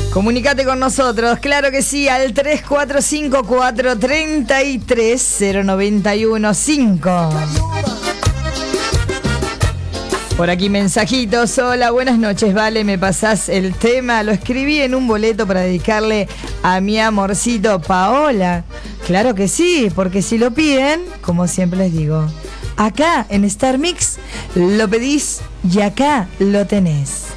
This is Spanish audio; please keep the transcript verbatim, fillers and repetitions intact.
Comunicate con nosotros, claro que sí, al tres cuatro cinco cuatro tres tres cero nueve uno cinco. Por aquí mensajitos, hola, buenas noches, vale, me pasás el tema, lo escribí en un boleto para dedicarle a mi amorcito Paola. Claro que sí, porque si lo piden, como siempre les digo, acá en Star Mix lo pedís y acá lo tenés.